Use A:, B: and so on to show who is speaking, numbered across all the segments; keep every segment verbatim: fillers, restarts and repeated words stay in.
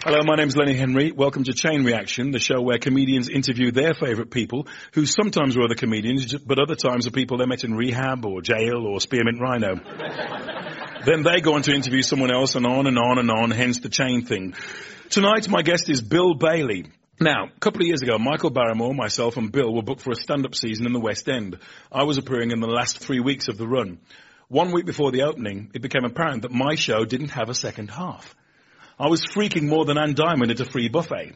A: Hello, my name's Lenny Henry. Welcome to Chain Reaction, the show where comedians interview their favourite people, who sometimes are other comedians, but other times are people they met in rehab or jail or Spearmint Rhino. Then they go on to interview someone else, and on and on and on, hence the chain thing. Tonight, my guest is Bill Bailey. Now, a couple of years ago, Michael Barrymore, myself and Bill were booked for a stand-up season in the West End. I was appearing in the last three weeks of the run. One week before the opening, it became apparent that my show didn't have a second half. I was freaking more than Anne Diamond at a free buffet.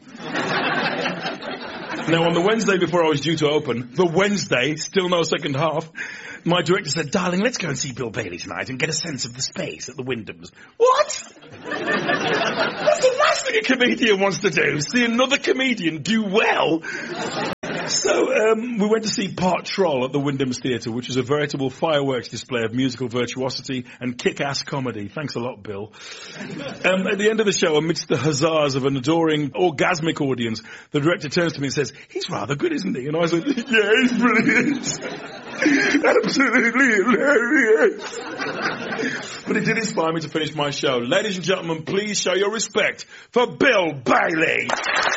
A: Now, on the Wednesday before I was due to open, the Wednesday, still no second half, my director said, darling, let's go and see Bill Bailey tonight and get a sense of the space at the Wyndhams. What? That's the last thing a comedian wants to do, see another comedian do well. So um, we went to see Part Troll at the Wyndhams Theatre, which is a veritable fireworks display of musical virtuosity and kick-ass comedy. Thanks a lot, Bill. Um, at the end of the show, amidst the huzzas of an adoring, orgasmic audience, the director turns to me and says, he's rather good, isn't he? And I said, yeah, he's brilliant. Absolutely hilarious. But it did inspire me to finish my show. Ladies and gentlemen, please show your respect for Bill Bailey.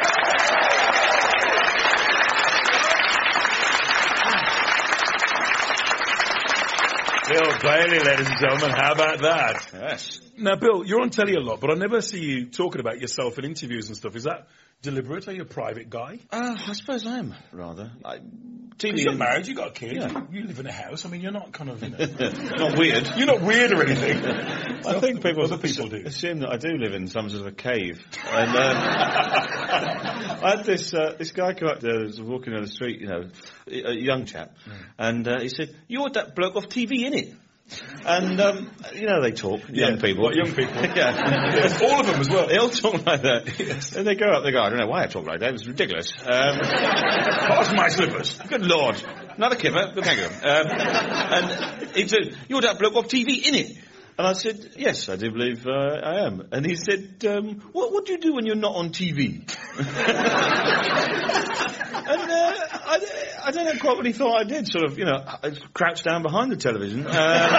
A: Bill Bailey, ladies and gentlemen, how about that?
B: Yes.
A: Now, Bill, you're on telly a lot, but I never see you talking about yourself in interviews and stuff. Is that deliberate? Are you a private guy?
B: Uh, I suppose I am, rather. I, T V
A: you're married, you've got a kid,
B: yeah.
A: you, you live in a house. I mean, you're not kind of, you know...
B: not weird.
A: You're not weird or anything.
B: I think people,
A: other people do.
B: assume that I do live in some sort of a cave. And um, I had this uh, this guy come up there, was walking down the street, you know, a young chap, mm. and uh, he said, "You're that bloke off T V, innit?" And, um, you know, they talk,
A: yeah,
B: young people.
A: Like young people.
B: Yeah.
A: Yes, all of them as well.
B: They all talk like that.
A: Yes.
B: And they go up, they go, I don't know why I talk like that, it's ridiculous. Um,
A: Pass my slippers.
B: Good Lord. Another kipper, but thank you. Um, and he said, "You're that bloke off T V, innit?" And I said, "Yes, I do believe uh, I am." And he said, um, what, what do you do when you're not on T V? And uh, I, I don't know quite what he thought I did, sort of, you know, I crouched down behind the television. Um,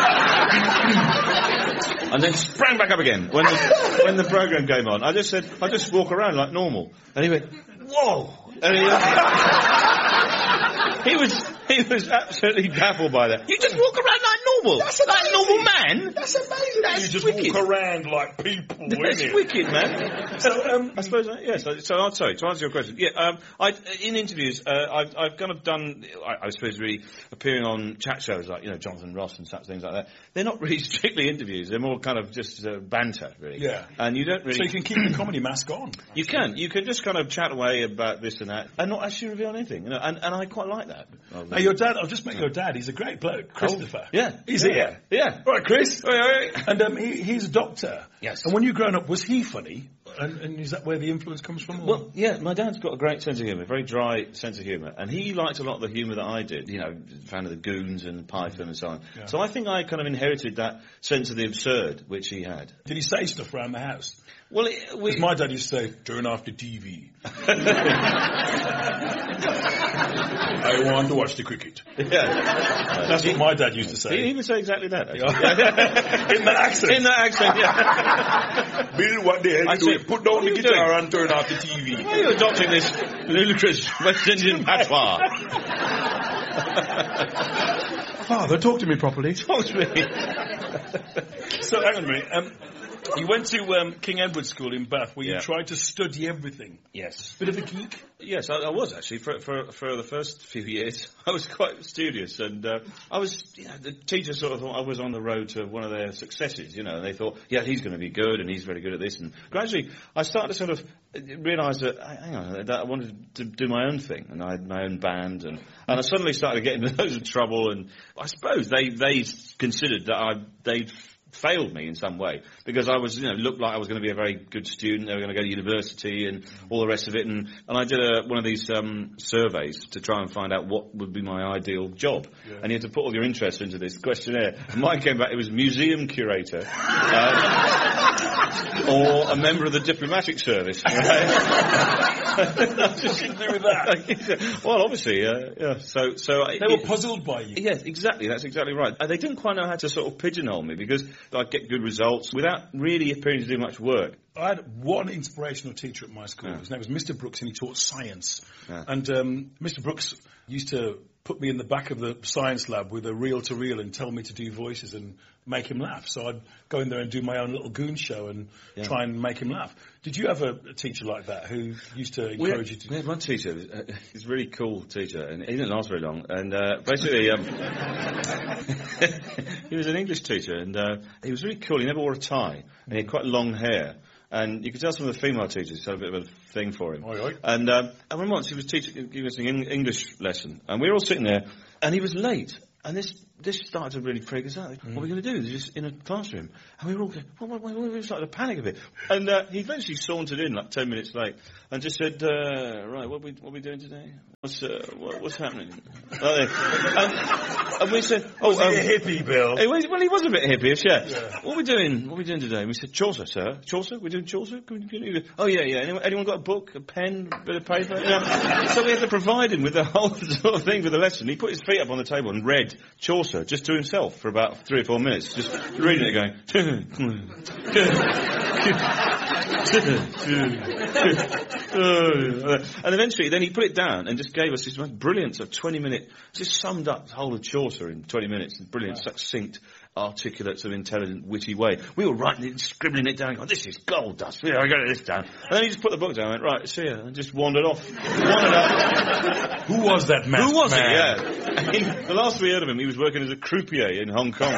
B: and then sprang back up again when the, when the programme came on. I just said, I just walk around like normal. And he went, "Whoa!" And he, uh, he was he was absolutely baffled by that. You just walk around like normal. That's like a normal man.
A: That's amazing.
B: That's
A: you just
B: wicked.
A: walk around like people.
B: That's
A: isn't it?
B: wicked, man. So um, I suppose uh, yes. Yeah, so, so I'm sorry to answer your question. Yeah, um, I in interviews uh, I've I've kind of done. I, I suppose really appearing on chat shows like you know Jonathan Ross and such things like that. They're not really strictly interviews. They're more kind of just uh, banter, really.
A: Yeah.
B: And you don't really.
A: So you can keep the comedy mask on.
B: You can. You can just kind of chat away about this and that, and not actually reveal anything. You know, and and I quite like that.
A: Now your dad. I've just met your dad. He's a great bloke, Christopher.
B: Oh, yeah.
A: He's
B: yeah.
A: here.
B: Yeah.
A: All right, Chris.
B: Oi, oi.
A: And um, he, he's a doctor.
B: Yes.
A: And when you growing up, was he funny? And, and is that where the influence comes from? Or?
B: Well, yeah, my dad's got a great sense of humour, a very dry sense of humour, and he liked a lot of the humour that I did, you know, fan of the Goons and Python and so on. Yeah. So I think I kind of inherited that sense of the absurd, which he had.
A: Did he say stuff around the house?
B: Well, we...
A: my dad used to say, turn off the T V. I want to watch the cricket.
B: Yeah.
A: That's what my dad used to say.
B: He would say exactly that.
A: In that accent.
B: In that accent, yeah.
A: Bill, what the hell are you doing? Put down the guitar doing? And turn off the T V.
B: Why are you adopting this ludicrous West Indian patois?
A: Father, talk to me properly.
B: Talk to me.
A: So, hang on a minute. Um, you went to um, King Edward School in Bath, where you
B: yeah.
A: tried to study everything.
B: Yes.
A: Bit of a geek?
B: Yes, I, I was actually. For, for for the first few years, I was quite studious, and uh, I was. You know, the teachers sort of thought I was on the road to one of their successes. You know, and they thought, yeah, he's going to be good, and he's very good at this. And gradually, I started to sort of realise that, hang on, that I wanted to do my own thing, and I had my own band, and and I suddenly started to get into loads of trouble. And I suppose they they considered that I they'd failed me in some way, because I was, you know, looked like I was going to be a very good student. They were going to go to university and all the rest of it. And, and I did a, one of these um, surveys to try and find out what would be my ideal job. Yeah. And you had to put all your interests into this questionnaire. And mine came back, it was museum curator. Uh, or a member of the diplomatic service.
A: What did you do with that?
B: Well, obviously, uh, yeah. So, so
A: they
B: I,
A: were
B: it,
A: puzzled by you.
B: Yes, exactly. That's exactly right. Uh, they didn't quite know how to sort of pigeonhole me, because I'd get good results without really appearing to do much work.
A: I had one inspirational teacher at my school.
B: Yeah.
A: His name was Mister Brooks, and he taught science.
B: Yeah.
A: And um, Mister Brooks used to put me in the back of the science lab with a reel-to-reel and tell me to do voices and make him laugh. So I'd go in there and do my own little goon show and yeah. try and make him laugh. Did you have a, a teacher like that who used to encourage
B: had,
A: you to...
B: We had one teacher, uh, he's a really cool teacher, and he didn't last very long. And uh, basically, um, he was an English teacher, and uh, he was really cool. He never wore a tie, and he had quite long hair. And you could tell some of the female teachers had a bit of a thing for him.
A: Oi, oi.
B: And um, I remember once he was teaching, giving us an English lesson, and we were all sitting there, and he was late. And this this started to really freak us out. Mm. What are we going to do? He's just in a classroom. And we were all going, what, what, what, we started to panic a bit. And uh, he eventually sauntered in, like ten minutes late, and just said, uh, right, what are we, what are we doing today? What's uh, what, what's happening? and, and we said, oh,
A: was he
B: um,
A: a hippie, Bill?
B: He was, well, he was a bit hippie-ish, yeah.
A: yeah.
B: What are we doing? What are we doing today? And we said, Chaucer, sir. Chaucer? We're doing Chaucer? Can we, can we, oh, yeah, yeah. Anyone, anyone got a book, a pen, a bit of paper? You know? So we had to provide him with the whole sort of thing for the lesson. He put his feet up on the table and read Chaucer just to himself for about three or four minutes, just reading it going... and eventually then he put it down and just gave us this most brilliant sort of twenty minute, just summed up the whole of Chaucer in twenty minutes, in brilliant, wow. succinct, articulate, sort of intelligent, witty way. We were writing it, scribbling it down, going, this is gold dust, yeah, I got this down. And then he just put the book down and went, right, see ya, and just wandered off. Wandered off.
A: Who was that man?
B: Who was
A: man?
B: it, yeah. He, the last we heard of him, he was working as a croupier in Hong Kong.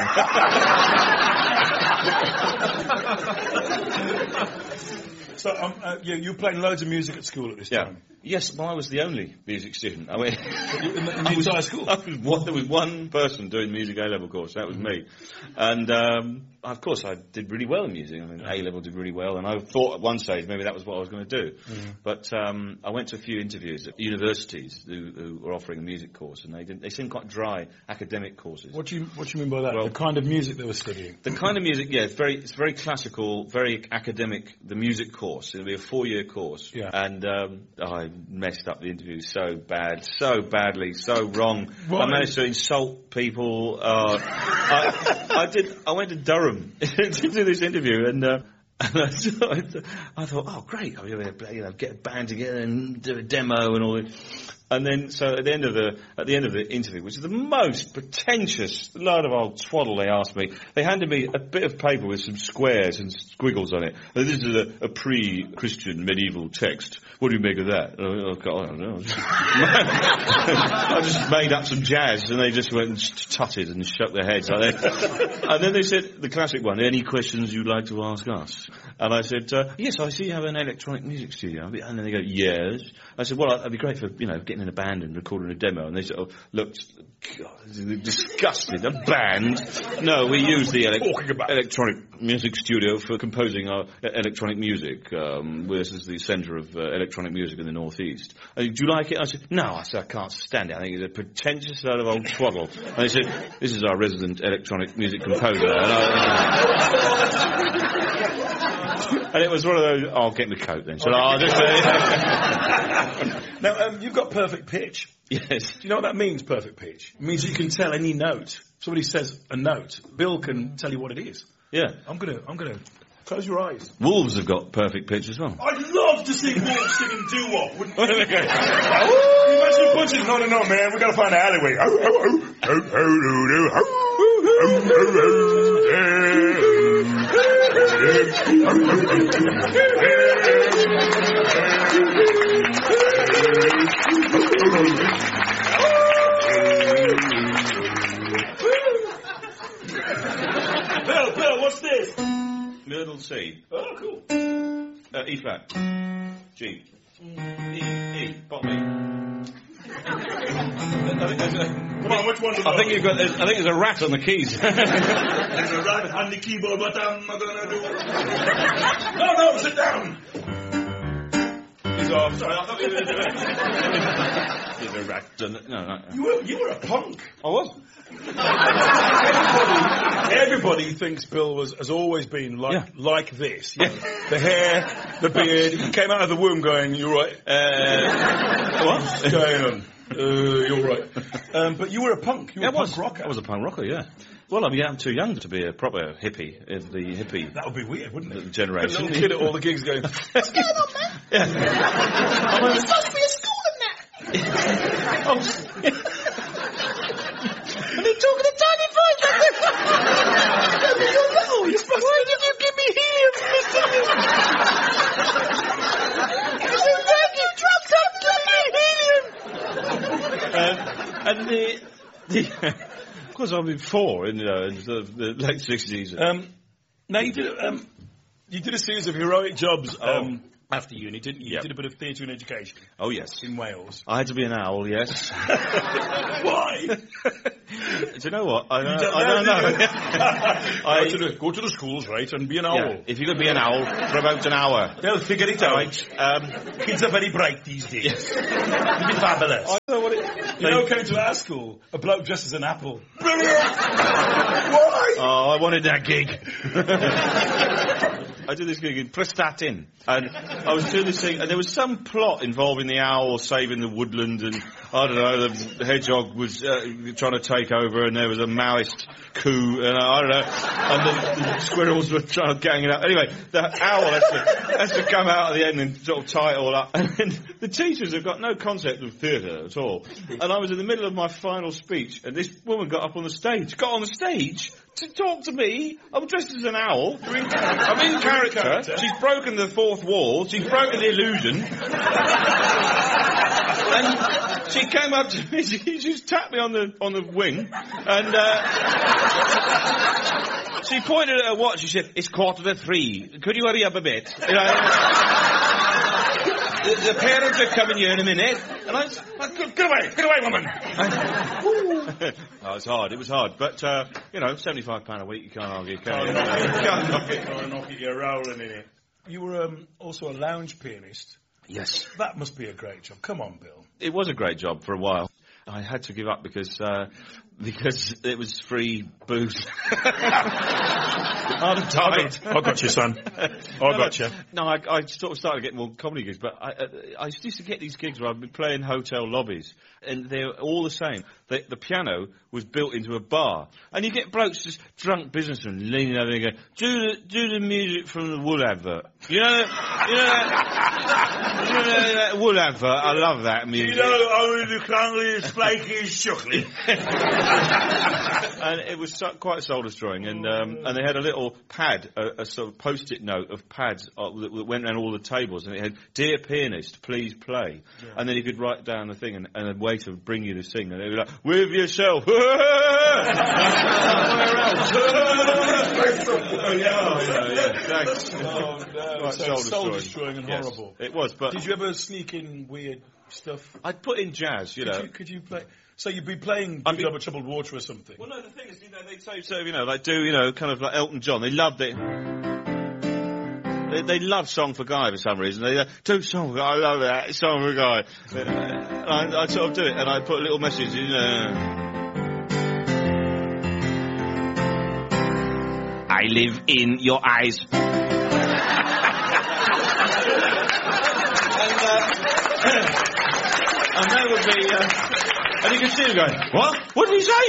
A: So um, uh, you, you were playing loads of music at school at this
B: yeah.
A: time?
B: Yes, well, I was the only music student. I mean,
A: in the, in the entire school?
B: I was one, there was one person doing music A-level course, that was me. And, um, of course, I did really well in music. I mean, yeah. A-level did really well, and I thought at one stage maybe that was what I was going to do. Mm-hmm. But um, I went to a few interviews at universities who, who were offering a music course, and they didn't, they seemed quite dry academic courses.
A: What do you What do you mean by that?
B: Well,
A: the kind of music they were studying?
B: The kind of music, yeah, it's very, it's very classical, very academic, the music course. It'll be a four-year course.
A: Yeah.
B: And um, I messed up the interview so bad, so badly, so wrong.
A: What?
B: I managed to insult people. Uh, I, I did. I went to Durham to do this interview, and, uh, and I, thought, I thought, oh great, I'm going to you know get a band together and do a demo and all that. And then, so at the end of the at the end of the interview, which is the most pretentious load of old twaddle they asked me, they handed me a bit of paper with some squares and squiggles on it. And this is a, a pre-Christian medieval text. What do you make of that? And I, oh, I don't know. I just made up some jazz, and they just went and tutted and shook their heads like that. And then they said the classic one: "Any questions you'd like to ask us?" And I said, uh, "Yes, I see you have an electronic music studio." And then they go, "Yes." I said, "Well, that'd be great for you know getting in a band and recording a demo." And they sort of looked God, disgusted. A band? No, we use the ele- electronic music studio for composing our electronic music. Um, this is the centre of uh, electronic music in the northeast. Uh, do you like it? I said, "No." I said, "I can't stand it. I think it's a pretentious load of old twaddle." And they said, "This is our resident electronic music composer." And, I, and it was one of those. Oh, I'll get in the coat then. So I'll just. Uh,
A: now um, you've got perfect pitch.
B: Yes.
A: Do you know what that means, perfect pitch? It means you can tell any note. Somebody says a note, Bill can tell you what it is.
B: Yeah.
A: I'm gonna, I'm gonna, close your eyes.
B: Wolves have got perfect pitch as well.
A: I'd love to see wolves singing doo-wop, wouldn't you? Okay. Oh, you imagine punching? No, no, no, man, we've got to find an alleyway. Oh, oh, oh, oh, oh, oh, oh, oh, Bill, Bill, what's this?
B: Myrtle C.
A: Oh, cool.
B: Uh, E flat. G. E, E, bottom E. I think there's a,
A: Come on, which one?
B: I think you've got. I think there's a rat on the keys.
A: There's a rat on the keyboard, but I'm not gonna do it. No, no, sit down. He's off. Sorry, I thought you were doing it.
B: There's a rat. On the, no, no.
A: You were, you were a punk.
B: I was.
A: everybody, everybody thinks Bill was has always been like
B: yeah.
A: like this. You know, the hair, the beard. He came out of the womb going, "You're right."
B: Uh, what?
A: What's going on? Uh, you're right. Um, but you were a punk. You were
B: Yeah,
A: a
B: I was.
A: punk rocker.
B: I was a punk rocker, yeah. Well, I mean, I'm too young to be a proper hippie, of the hippie
A: That would be weird, wouldn't it?
B: generation.
A: A little kid at all the gigs going, what's going on, man?
B: Yeah.
A: There's supposed to be a school in that.
B: Oh, and they talk in a tiny voice like this.
A: You're little. You're supposed
B: Why did you give me helium, Mister Because I'm taking drugs, I'm giving me helium. Um, and the... the of course, I've been four in, you know, in sort of the late sixties.
A: Um, now, you did, um, you did a series of heroic jobs um, after uni, didn't you? You
B: Yep.
A: did a bit of theatre and education
B: Oh, yes.
A: in Wales.
B: I had to be an owl, yes.
A: Why?
B: Do you know what? I don't,
A: don't
B: I don't
A: know,
B: know.
A: do you?
B: I,
A: go, to the, go to the schools, right, and be an
B: yeah,
A: owl.
B: if you could be an owl for about an hour.
A: They'll figure it out.
B: Right. Um,
A: Kids are very bright these days. You'd be fabulous.
B: I don't know what it...
A: You know, came to our school, a bloke dressed as an apple. Brilliant! Why?
B: Oh, I wanted that gig. I did this gig in Prestatyn, and I was doing this thing, and there was some plot involving the owl saving the woodland, and I don't know, the hedgehog was uh, trying to take over, and there was a Maoist coup, and I don't know, and the, the squirrels were trying to gang it up. Anyway, the owl has to, has to come out at the end and sort of tie it all up, and then the teachers have got no concept of theatre at all. And I was in the middle of my final speech, and this woman got up on the stage, got on the stage to talk to me. I'm dressed as an owl. I'm in character.
A: character.
B: She's broken the fourth wall. She's broken the illusion. And she came up to me. She just tapped me on the on the wing, and uh, she pointed at her watch. She said, "It's quarter to three. Could you hurry up a bit?" You know, the, the parents are coming here in a minute. And I, I get away, get away, woman. Oh, it's hard. It was hard, but uh, you know, seventy-five pound a week. You can't argue, can you?
A: Can't knock it.
B: Can't knock it.
A: Can't knock it. You're rolling in it. You were um, also a lounge pianist.
B: Yes.
A: That must be a great job. Come on, Bill.
B: It was a great job for a while. I had to give up because uh, because it was free booze. I'm tired.
A: I got you, son. I got you.
B: No, I, I sort of started getting more comedy gigs, but I, I, I used to get these gigs where I'd be playing hotel lobbies, and they're all the same. The, the piano was built into a bar, and you get blokes, just drunk businessmen, leaning over and going, do the, do the music from the Wool advert. You know, you know that, you know that Wool advert? I love that music.
A: You know, only the clungliest, flakiest chocolate.
B: And it was so, quite soul-destroying, and um, and they had a little pad, a, a sort of post-it note of pads uh, that, that went around all the tables, and it had, "Dear pianist, please play." Yeah. And then you could write down the thing, and, and a waiter would bring you to sing, and they'd be like, "With yourself." Oh, yeah, yeah, yeah. Thanks.
A: Oh, no.
B: Quite
A: So
B: soul-destroying.
A: soul-destroying and
B: Yes,
A: horrible.
B: it was, but...
A: Did you ever sneak in weird stuff?
B: I'd put in jazz, you
A: Could
B: know.
A: you, could you play... So you'd be playing
B: I'd
A: Big
B: be-
A: Job of Troubled Water or something?
B: Well, no, the thing is, you know, they'd say, so, you know, like do, you know, kind of like Elton John. They loved it. They, they love Song for Guy for some reason. They uh, do Song for Guy. I love that Song for Guy. And I, I'd sort of do it, and I'd put a little message in. Uh, I live in your eyes. and, uh, and that would be. Uh, and you could see him going, "What? What did he say?"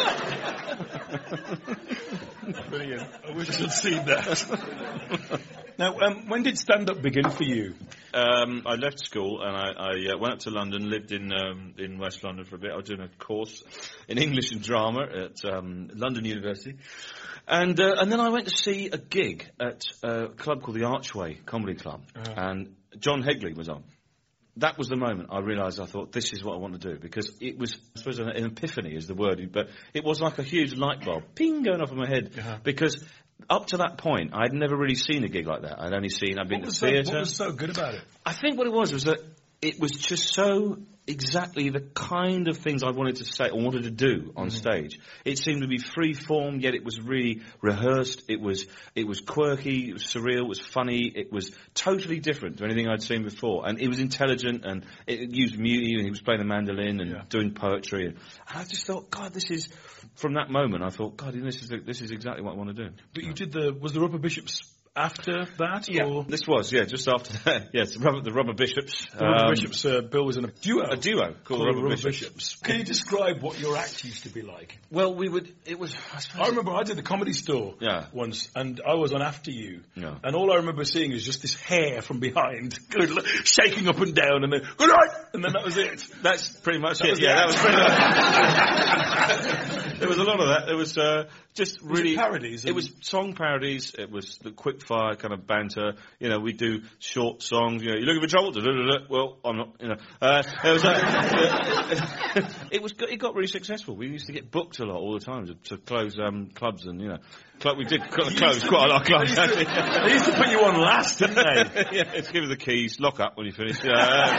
A: Brilliant. I wish I'd seen that. Now, um, when did stand-up begin for you?
B: Um, I left school and I, I uh, went up to London, lived in um, in West London for a bit. I was doing a course in English and drama at um, London University. And uh, and then I went to see a gig at a club called the Archway Comedy Club. Uh-huh. And John Hegley was on. That was the moment I realised, I thought, this is what I want to do. Because it was, I suppose, an, an epiphany is the word, but it was like a huge light bulb, ping, going off in my head. Uh-huh. Because up to that point, I'd never really seen a gig like that. I'd only seen, I'd been
A: what
B: to
A: so,
B: theatre.
A: What was so good about it?
B: I think what it was was that it was just so exactly the kind of things I wanted to say or wanted to do on mm-hmm. stage. It seemed to be free form, yet it was really rehearsed. It was it was quirky, it was surreal, it was funny, it was totally different to anything I'd seen before. And it was intelligent, and it used music, and he was playing the mandolin and yeah. doing poetry. And, and I just thought, God, this is, from that moment, I thought, God, this is this is exactly what I want to do.
A: But you did the, was the Rupert Bishop's after that?
B: Yeah,
A: or?
B: this was, yeah, just after that. Yes, the Rubber, the Rubber Bishops.
A: The Rubber
B: Um,
A: Bishops, uh, Bill was in a duo.
B: A duo called,
A: called
B: Rubber,
A: Rubber
B: Bishops.
A: Bishops. Can you describe what your act used to be like?
B: Well, we would, it was, I suppose...
A: I remember I did the Comedy Store
B: Yeah.
A: once, and I was on After You,
B: Yeah.
A: and all I remember seeing is just this hair from behind, shaking up and down, and then, good night, and then that was it.
B: That's pretty much
A: That
B: it,
A: was
B: yeah,
A: the
B: that was pretty much... There was a lot of that. There was uh, just
A: Was
B: really...
A: it parodies?
B: It was song parodies, it was the quick fire kind of banter, you know, we do short songs, you know, you looking for trouble? Da-da-da-da. Well, I'm not, you know. Uh, it was, uh, it was, it got really successful. We used to get booked a lot all the time to, to close um, clubs and, you know, club, we did close quite a lot of clubs.
A: They used, to, they used to put you on last, didn't they?
B: Yeah, it's give us the keys, lock up when you finish. Uh,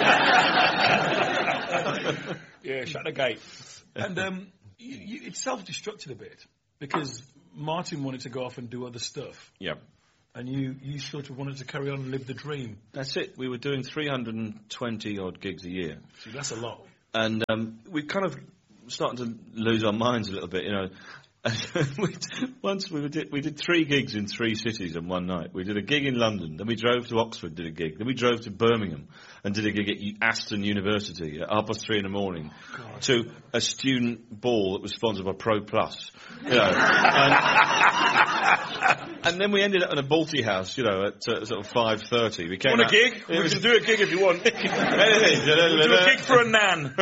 A: Yeah, shut the gate. And um, you, you, it self-destructed a bit, because Martin wanted to go off and do other stuff.
B: yeah.
A: And you, you sort of wanted to carry on and live the dream.
B: That's it. We were doing three hundred twenty odd gigs a year.
A: See, that's a lot.
B: And um, we kind of started to lose our minds a little bit, you know. And we, once we did, we did three gigs in three cities in one night. We did a gig in London, then we drove to Oxford, did a gig, then we drove to Birmingham and did a gig at Aston University at half past three in the morning God. to a student ball that was sponsored by Pro Plus. You know, and, and then we ended up in a Balti house, you know, at uh, sort of five thirty. We came
A: Want a
B: out,
A: gig? We
B: was,
A: can do a gig if you want.
B: Anything.
A: We'll do a gig for a nan.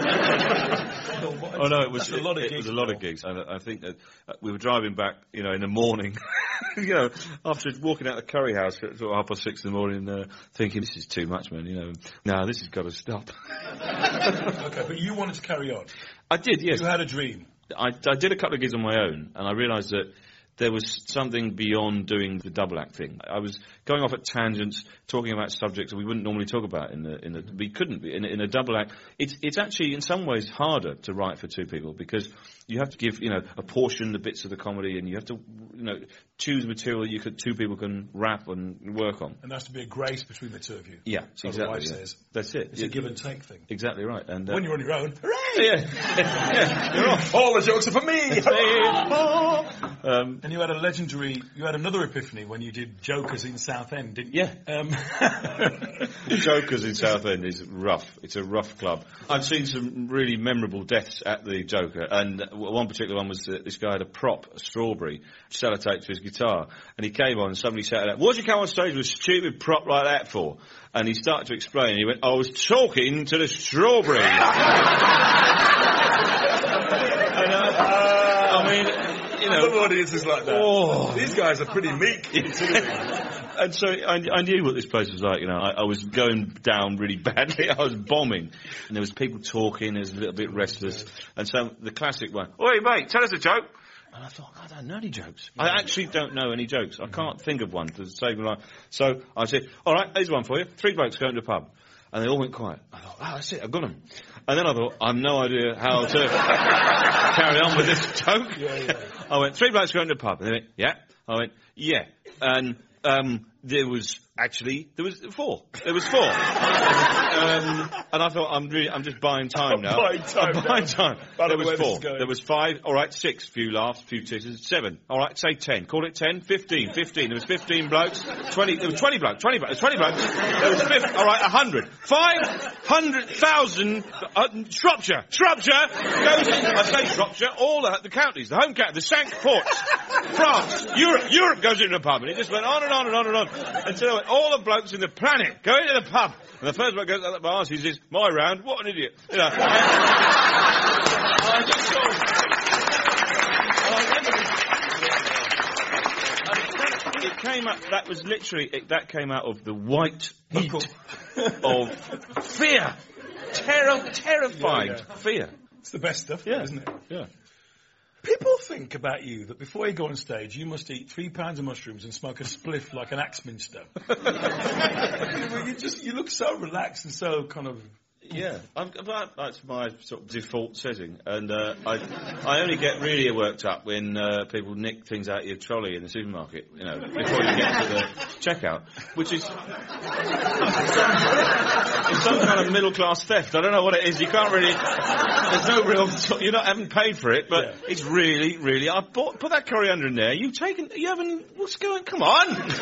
B: Oh no, it was
A: a lot of
B: it,
A: gigs.
B: It was a lot of gigs. I, I think that uh, we were driving back, you know, in the morning, you know, after walking out the curry house at sort of half past six in the morning, uh, thinking this is too much, man. You know, no, this has got to stop.
A: Okay, but you wanted to carry on.
B: I did, yes.
A: You had a dream.
B: I, I did a couple of gigs on my own, and I realised that there was something beyond doing the double act thing. I was going off at tangents, talking about subjects that we wouldn't normally talk about in the in the we couldn't be in, in a double act. It's it's actually in some ways harder to write for two people, because you have to give, you know, apportion the bits of the comedy, and you have to, you know, choose material that you could two people can rap and work on.
A: And there has to be a grace between the two of you.
B: Yeah,
A: so
B: exactly.
A: the wife
B: Yeah.
A: says.
B: That's it.
A: It's
B: yeah.
A: a give and take thing.
B: Exactly right. And uh,
A: when you're on your own, hooray!
B: Yeah, yeah. You're off.
A: All the jokes are for me.
B: um,
A: And you had a legendary, you had another epiphany when you did Jokers in Southend, didn't you?
B: Yeah.
A: Um,
B: Jokers in Southend is rough. It's a rough club. I've seen some really memorable deaths at the Joker, and one particular one was uh, this guy had a prop, a strawberry, sellotape to his guitar, and he came on and somebody shouted out, "What did you come on stage with a stupid prop like that for?" And he started to explain, and he went, "I was talking to the strawberry." And, uh, I mean, you know,
A: some audiences like that.
B: Oh.
A: These guys are pretty meek.
B: And so I, I knew what this place was like, you know. I, I was going down really badly. I was bombing. And there was people talking, there was a little bit restless. And so the classic one, "Oi, mate, tell us a joke." And I thought, I don't know any jokes. I actually don't know any jokes. I can't think of one to save my life. So I said, "All right, here's one for you. Three blokes going to a pub." And they all went quiet. I thought, "Oh, that's it, I've got them." And then I thought, I've no idea how to carry on with this joke.
A: Yeah, yeah.
B: I went, "Three blokes going to a pub." And they went, "Yeah." I went, "Yeah." And um, there was actually there was four. There was four. um, and I thought, I'm really, I'm just buying time now.
A: Buying time
B: I'm buying
A: now.
B: time.
A: By the
B: There
A: way
B: was
A: this
B: four.
A: is going.
B: There was five. All right, six. Few laughs, few tissues. Seven. All right, say ten. Call it ten. Fifteen. Fifteen. There was fifteen blokes. Twenty. There was twenty blokes. Twenty blokes. Twenty blokes. There was fifty. All right, a hundred. Five hundred thousand. Uh, Shropshire. Shropshire goes. I say Shropshire. All the, the counties, the home counties, the Cinque Ports, France, Europe. Europe goes into the pub, and it just went on and on and on and on until all the blokes in the planet go into the pub, and the first bloke goes out the bar, he says, "My round, what an idiot." You know. I just sort of, I remember this, it came up, that was literally, it, that came out of the white heat of fear. Terror, terrified
A: Yeah, yeah.
B: fear.
A: It's the best stuff,
B: Yeah.
A: isn't it?
B: Yeah.
A: People think about you that before you go on stage, you must eat three pounds of mushrooms and smoke a spliff like an Axminster. you just, you look so relaxed and so kind of
B: Yeah, I'm, but that's my sort of default setting, and uh, I I only get really worked up when uh, people nick things out of your trolley in the supermarket, you know, before you get to the checkout, which is it's some kind of middle class theft. I don't know what it is. You can't really. There's no real. You're not haven't paid for it, but yeah. It's really, really. I bought put that coriander in there. You've taken. You haven't. What's going? Come on.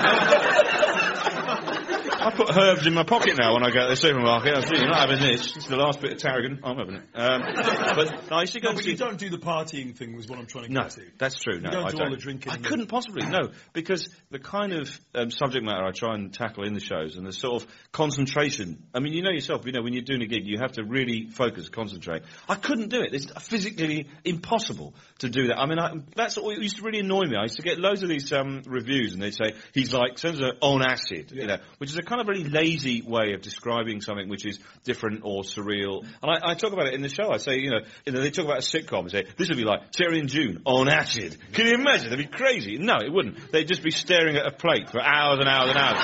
B: I put herbs in my pocket now when I go to the supermarket. I'm thinking, you're not having this. It's the last bit of tarragon. I'm having it. Um, but I used to go
A: no,
B: and
A: but
B: see...
A: you don't do the partying thing was what I'm trying to
B: no,
A: get to.
B: That's true. No,
A: you don't
B: I
A: do
B: don't.
A: all the drinking.
B: I couldn't possibly, no, because the kind of um, subject matter I try and tackle in the shows and the sort of concentration. I mean, you know yourself, you know, when you're doing a gig, you have to really focus, concentrate. I couldn't do it. It's physically impossible to do that. I mean, I, that's what used to really annoy me. I used to get loads of these um, reviews, and they'd say, he's like, sounds like on acid, yeah. You know, which is a kind of really lazy way of describing something which is different or surreal. And I, I talk about it in the show. I say, you know, you know, they talk about a sitcom and say, this would be like Terry and June on acid. Can you imagine? That'd be crazy. No, it wouldn't. They'd just be staring at a plate for hours and hours and hours.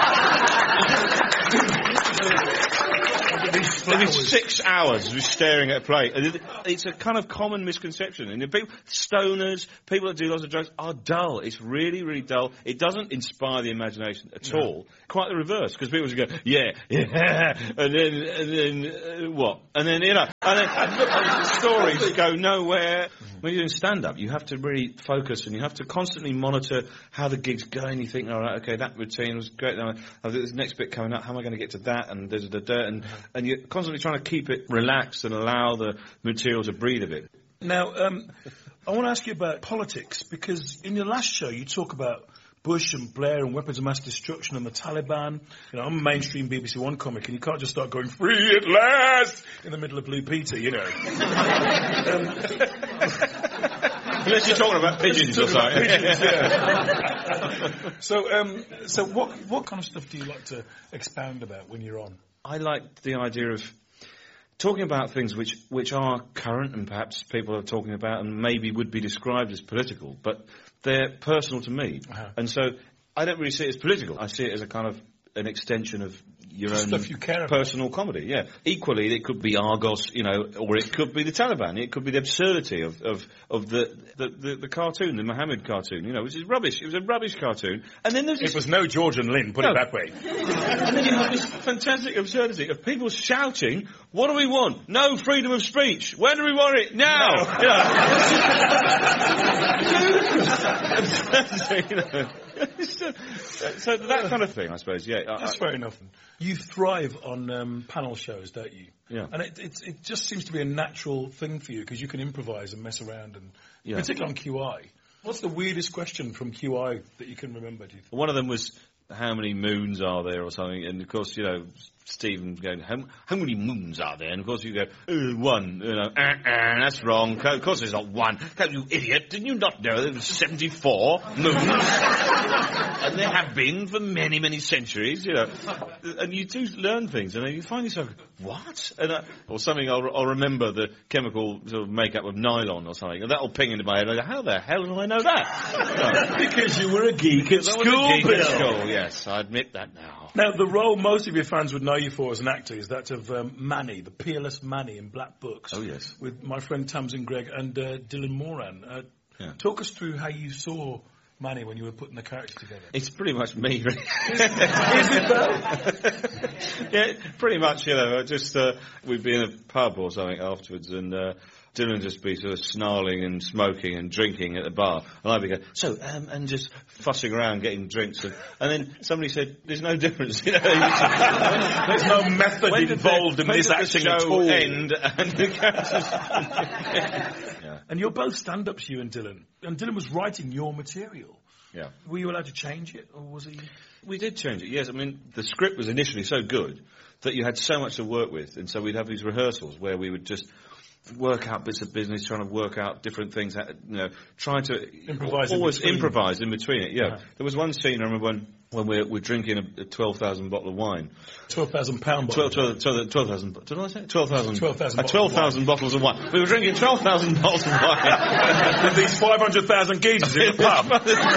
B: You know? It'd be six hours just staring at a plate. It's a kind of common misconception. And people, stoners, people that do lots of drugs are dull. It's really, really dull. It doesn't inspire the imagination at no. all. Quite the reverse, because people just go, yeah, yeah, and then, and then, uh, what? And then, you know, and then and look, and the stories go nowhere. When you're doing stand-up, you have to really focus and you have to constantly monitor how the gig's going. You think, all right, okay, that routine was great. Now, there's the next bit coming up. How am I going to get to that? And there's the dirt. And, and you're constantly trying to keep it relaxed and allow the material to breathe a bit.
A: Now, um, I want to ask you about politics, because in your last show you talk about Bush and Blair and weapons of mass destruction and the Taliban. You know, I'm a mainstream B B C One comic, and you can't just start going, free at last, in the middle of Blue Peter, you know. um,
B: Unless you're talking about pigeons or something. Pigeons,
A: yeah. so, um, so what what kind of stuff do you like to expound about when you're on?
B: I like the idea of talking about things which, which are current and perhaps people are talking about and maybe would be described as political, but they're personal to me. Uh-huh. And so I don't really see it as political. I see it as a kind of an extension of your
A: the
B: own
A: stuff you care
B: personal
A: about.
B: Comedy, yeah. Equally, it could be Argos, you know, or it could be the Taliban. It could be the absurdity of, of, of the, the, the, the cartoon, the Mohammed cartoon, you know, which is rubbish. It was a rubbish cartoon. And then there's this...
A: It was no George and Lynn, put no. it that way.
B: And then you have this fantastic absurdity of people shouting, what do we want? No freedom of speech. When do we want it? Now! No. You know. you know. so, so that kind of thing, I suppose, yeah.
A: That's
B: I,
A: fair enough. You thrive on um, panel shows, don't you?
B: Yeah.
A: And it, it, it just seems to be a natural thing for you, because you can improvise and mess around, and yeah. particularly on Q I. What's the weirdest question from Q I that you can remember, do you think?
B: One of them was, how many moons are there or something? And, of course, you know, Stephen going, how, how many moons are there? And, of course, you go, uh, one. You know, uh, uh, that's wrong. Of course there's not one. You idiot. Didn't you not know there were seventy-four moons? And there have been for many, many centuries, you know. And you do learn things, and then you find yourself, what? And I, or something, I'll, I'll remember the chemical sort of makeup of nylon or something, and that'll ping into my head. I go, how the hell do I know that?
A: Because you were a geek at school,
B: I was a geek at school, yes. I admit that now.
A: Now, the role most of your fans would know you for as an actor is that of um, Manny, the peerless Manny in Black Books.
B: Oh, yes.
A: With my friend Tamsin Gregg and uh, Dylan Moran. Uh, yeah. Talk us through how you saw Manny when you were putting the character together.
B: It's pretty much me, really.
A: Is it though?
B: Yeah, pretty much, you know, just, uh, we'd be in a pub or something afterwards, and, uh, Dylan would just be sort of snarling and smoking and drinking at the bar, and I'd be going, so, um, and just fussing around getting drinks, and, and then somebody said, there's no difference, you know.
A: There's no method when involved
B: the,
A: in this acting at all.
B: End, and the characters...
A: yeah. And you're both stand-ups, you and Dylan, and Dylan was writing your material.
B: Yeah.
A: Were you allowed to change it, or was he...
B: We did change it, yes. I mean, the script was initially so good that you had so much to work with, and so we'd have these rehearsals where we would just work out bits of business, trying to work out different things, you know, trying to
A: improvise
B: always
A: in
B: improvise in between it, yeah. Uh-huh. There was one scene, I remember, when when we're, we're drinking a, a twelve thousand bottle of wine.
A: twelve thousand pound bottle.
B: twelve thousand, did I say? twelve thousand.
A: twelve thousand
B: twelve thousand bottles of wine. We were drinking twelve thousand bottles of wine.
A: With these five hundred thousand geezers in the pub.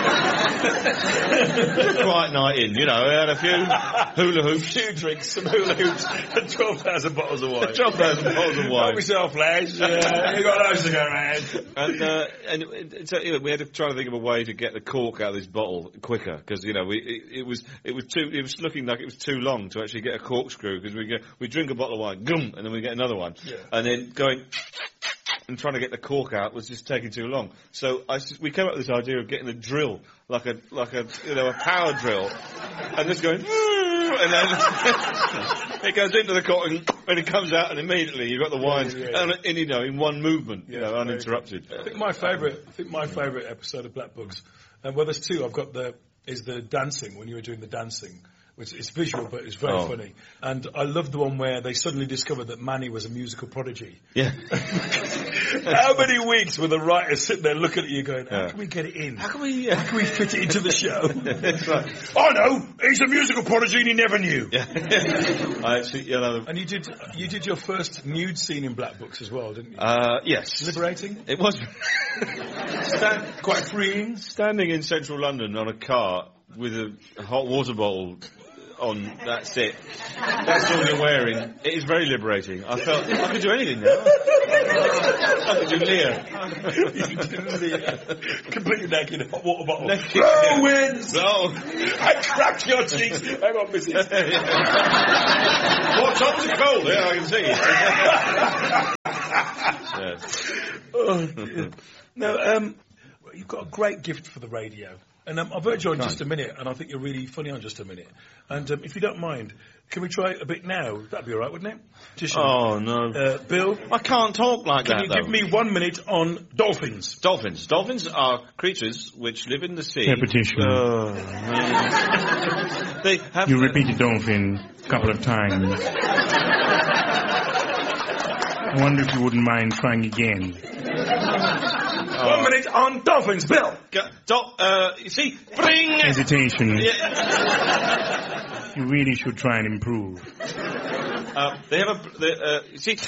B: Quiet night in, you know, we had a few hula hoops.
A: A few drinks, some hula hoops, and twelve thousand bottles of wine.
B: twelve thousand bottles of wine.
A: Help yourself, lads. Yeah, you got those to go around.
B: And, uh, and it, so, you know, we had to try to think of a way to get the cork out of this bottle quicker, because, you know, we, it, it was, it was too, it was looking like it was too long to actually get a corkscrew, because we go, we drink a bottle of wine, gum, and then we get another one.
A: Yeah.
B: And then going and trying to get the cork out was just taking too long. So I, we came up with this idea of getting a drill, like a, like a, you know, a power drill, and just going, and then it goes into the cork, and, and it comes out, and immediately you've got the wines,
A: yeah, yeah.
B: And, and, you know, in one movement, you
A: Yeah,
B: know, uninterrupted.
A: I think my favourite, I think my favourite episode of Black Bugs, and well, there's two. I've got the is the dancing when you were doing the dancing. Which is visual, but it's very
B: Oh.
A: funny. And I love the one where they suddenly discovered that Manny was a musical prodigy.
B: Yeah.
A: How many weeks were the writers sitting there looking at you going, how
B: Yeah.
A: can we get it in?
B: How can we, uh,
A: How can we fit it into the show?
B: That's right.
A: I know, he's a musical prodigy and he never knew.
B: Yeah. I actually, you know,
A: And you did you did your first nude scene in Black Books as well, didn't you?
B: uh, yes.
A: Liberating?
B: It was Stand,
A: Quite freeing?
B: standing in central London on a car with a hot water bottle on, that's it. That's all you're wearing. It is very liberating. I felt I could do anything now. I could do Lear.
A: You did Lear. Completely naked, hot water bottle.
B: Naked.
A: Row wins!
B: No.
A: I cracked your cheeks. Hang on, missus.
B: What time's it cold? Yeah, I can see. Yes.
A: Oh, dear. No, um, you've got a great gift for the radio. And um, I've heard you on Just a Minute, and I think you're really funny on Just a Minute. And um, if you don't mind, can we try a bit now? That'd be all right, wouldn't it? Just,
B: Oh, no.
A: uh, Bill,
B: I can't talk like
A: can
B: that,
A: you
B: though.
A: give me one minute on dolphins?
B: Dolphins. Dolphins are creatures which live in the sea.
C: Repetition.
B: Oh, no. They have...
C: You repeated dolphin a couple of times. I wonder if you wouldn't mind trying again.
A: One minute on dolphins, Bill!
B: Go, dol- uh, you see, bring...
C: Hesitation.
B: Yeah.
C: You really should try and improve.
B: Uh, they have a... They, uh, you see...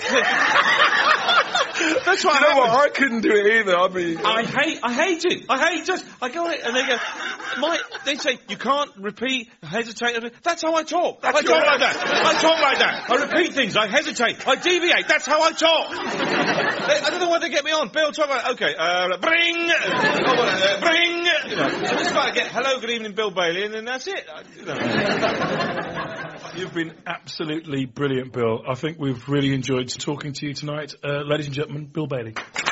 B: That's why
A: You know what? I couldn't do it either. I'd be...
B: I hate, I hate it. I hate just, I go on it and they go, my, they say, you can't repeat, hesitate. That's how I talk.
A: That's
B: I
A: your-
B: talk like that. I talk like that. I repeat things. I hesitate. I deviate. That's how I talk. They, I don't know why they get me on. Bill, talk about, okay, uh, bring, uh, bring. You know, so just about to get, hello, good evening, Bill Bailey, and then that's it. I, you know.
A: You've been absolutely brilliant, Bill. I think we've really enjoyed talking to you tonight. Uh, ladies and gentlemen, Bill Bailey.